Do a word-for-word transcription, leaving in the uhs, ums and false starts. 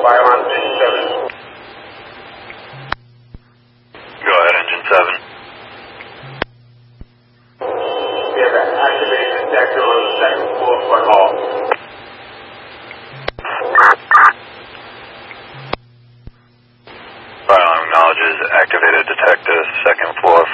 Fire on engine seven. Go ahead, engine seven. We have an activated detector on the second floor front hall. Fire alarm acknowledges activated detector, second floor,